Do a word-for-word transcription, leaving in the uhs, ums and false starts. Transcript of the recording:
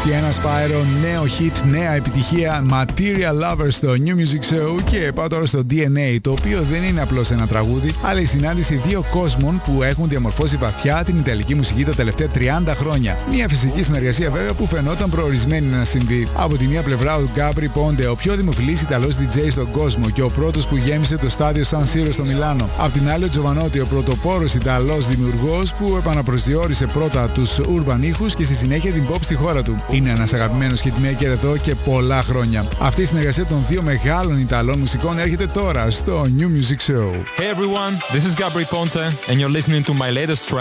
Sienna Spyro, νέο hit, νέα επιτυχία, Material Lovers στο New Music Show. Και πάω τώρα στο ντι εν έι, το οποίο δεν είναι απλώς ένα τραγούδι, αλλά η συνάντηση δύο κόσμων που έχουν διαμορφώσει βαθιά την ιταλική μουσική τα τελευταία τριάντα χρόνια. Μια φυσική συνεργασία βέβαια που φαινόταν προορισμένη να συμβεί. Από τη μία πλευρά ο Γκάμπρι Πόντε, ο πιο δημοφιλής Ιταλός ντι τζέι στον κόσμο και ο πρώτος που γέμισε το στάδιο Σαν Σύρο στο Μιλάνο. Απ' την άλλη ο Τζοβανότι, ο πρωτοπόρος Ιταλός δημιουργός που επαναπροσδιορίσε πρώτα τους urban ήχους και στη συνέχεια την pop στη χώρα του. Είναι ένας αγαπημένος hitmaker εδώ και πολλά χρόνια. Αυτή η συνεργασία των δύο μεγάλων Ιταλών μουσικών έρχεται τώρα στο New Music Show. Hey everyone, this is Gabri Ponte and you're listening to my latest track.